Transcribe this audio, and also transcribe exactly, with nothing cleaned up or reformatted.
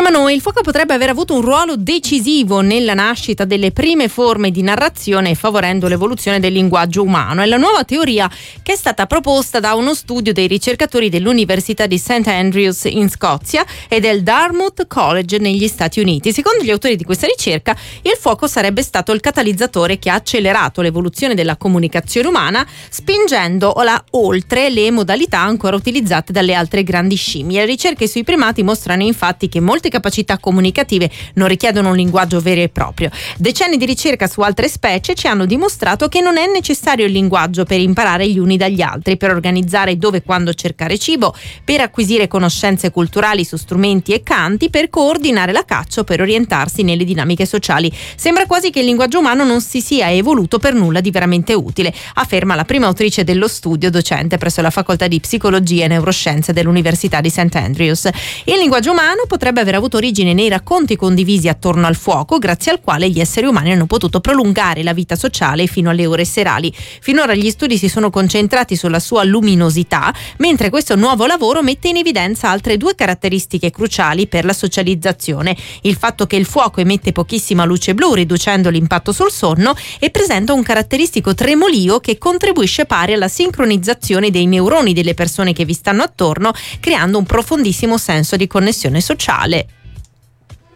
Siamo noi. Il fuoco potrebbe aver avuto un ruolo decisivo nella nascita delle prime forme di narrazione, favorendo l'evoluzione del linguaggio umano. È la nuova teoria che è stata proposta da uno studio dei ricercatori dell'Università di Saint Andrews in Scozia e del Dartmouth College negli Stati Uniti. Secondo gli autori di questa ricerca, il fuoco sarebbe stato il catalizzatore che ha accelerato l'evoluzione della comunicazione umana, spingendola oltre le modalità ancora utilizzate dalle altre grandi scimmie. Le ricerche sui primati mostrano infatti che molte capacità comunicative non richiedono un linguaggio vero e proprio. Decenni di ricerca su altre specie ci hanno dimostrato che non è necessario il linguaggio per imparare gli uni dagli altri, per organizzare dove e quando cercare cibo, per acquisire conoscenze culturali su strumenti e canti, per coordinare la caccia o per orientarsi nelle dinamiche sociali. Sembra quasi che il linguaggio umano non si sia evoluto per nulla di veramente utile, afferma la prima autrice dello studio, docente presso la facoltà di psicologia e neuroscienze dell'Università di Saint Andrews. Il linguaggio umano potrebbe aver avuto origine nei racconti condivisi attorno al fuoco, grazie al quale gli esseri umani hanno potuto prolungare la vita sociale fino alle ore serali. Finora gli studi si sono concentrati sulla sua luminosità, mentre questo nuovo lavoro mette in evidenza altre due caratteristiche cruciali per la socializzazione: il fatto che il fuoco emette pochissima luce blu, riducendo l'impatto sul sonno, e presenta un caratteristico tremolio che contribuisce pari alla sincronizzazione dei neuroni delle persone che vi stanno attorno, creando un profondissimo senso di connessione sociale.